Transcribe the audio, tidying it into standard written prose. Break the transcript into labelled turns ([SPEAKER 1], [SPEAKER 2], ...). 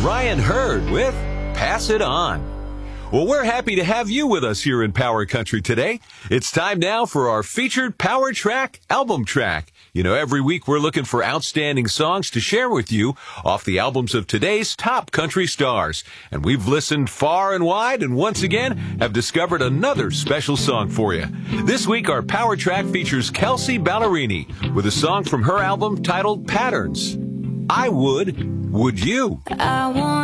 [SPEAKER 1] Ryan Hurd with Pass It On. Well, we're happy to have you with us here in Power Country today. It's time now for our featured Power Track album track. You know, every week we're looking for outstanding songs to share with you off the albums of today's top country stars. And we've listened far and wide and once again have discovered another special song for you. This week our Power Track features Kelsea Ballerini with a song from her album titled Patterns. I would you?
[SPEAKER 2] I want